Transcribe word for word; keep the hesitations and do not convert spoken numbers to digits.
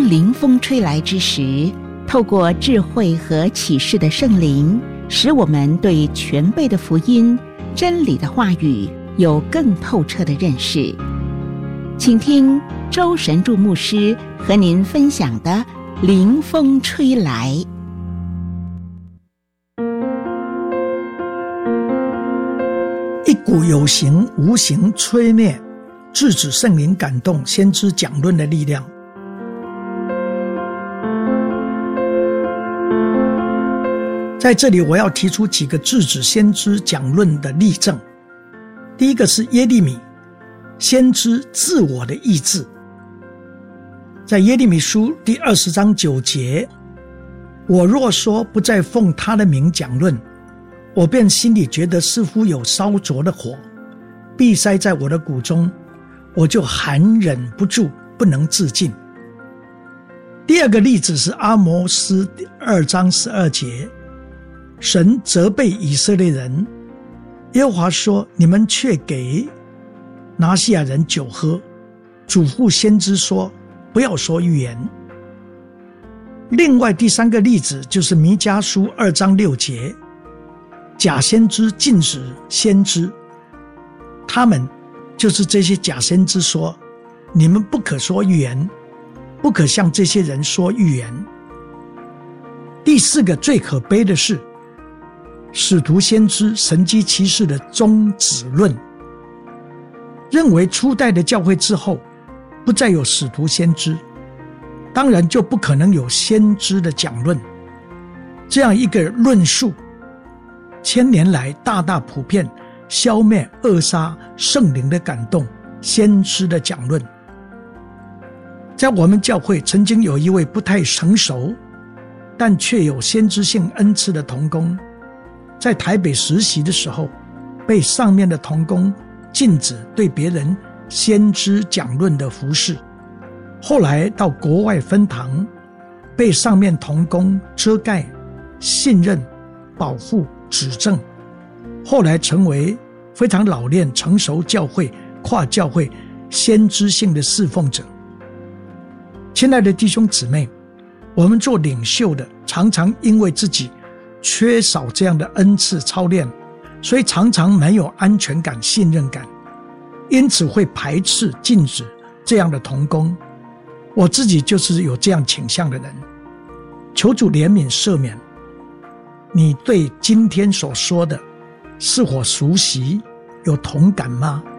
当灵风吹来之时，透过智慧和启示的圣灵，使我们对全备的福音、真理的话语有更透彻的认识。请听周神助牧师和您分享的灵风吹来。 一股有形无形吹灭，制止圣灵感动先知讲论的力量。在这里我要提出几个制止先知讲论的例证。第一个是耶利米，先知自我的意志。在耶利米书第二十章九节，我若说不再奉他的名讲论，我便心里觉得似乎有烧灼的火闭塞在我的骨中，我就含忍不住，不能自禁。第二个例子是阿摩斯第二章十二节，神责备以色列人，耶和华说，你们却给拿西亚人酒喝，嘱咐先知说，不要说预言。另外第三个例子就是弥迦书二章六节，假先知禁止先知，他们就是这些假先知说，你们不可说预言，不可向这些人说预言。第四个最可悲的是使徒先知神迹奇事的终止论，认为初代的教会之后不再有使徒先知，当然就不可能有先知的讲论。这样一个论述千年来大大普遍，消灭扼杀圣灵的感动先知的讲论。在我们教会曾经有一位不太成熟但却有先知性恩赐的同工，在台北实习的时候被上面的同工禁止对别人先知讲论的服事，后来到国外分堂，被上面同工遮盖、信任、保护、指正，后来成为非常老练成熟教会跨教会先知性的侍奉者。亲爱的弟兄姊妹，我们做领袖的常常因为自己缺少这样的恩赐操练，所以常常没有安全感、信任感，因此会排斥、禁止这样的同工。我自己就是有这样倾向的人，求主怜悯赦免。你对今天所说的是否熟悉，有同感吗？